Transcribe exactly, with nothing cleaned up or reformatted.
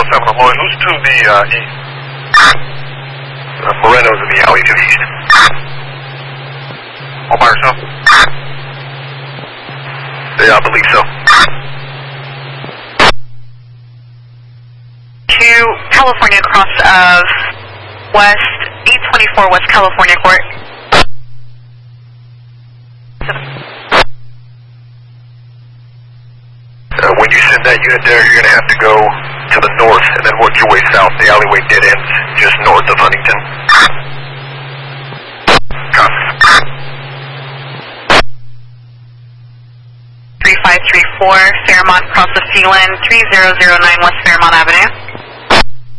seven on Lloyd. Who's to the uh, east? Uh, Moreno's in the alley to the east. All by yourself? Yeah, I believe so. To California cross of West eight twenty-four West California Court. Uh, when you send that unit there, you're going to have to go to the north and then work your way south. The alleyway dead ends just north of Huntington. Copy. three five three four Fairmont, cross of Phelan, three zero zero nine West Fairmont Avenue.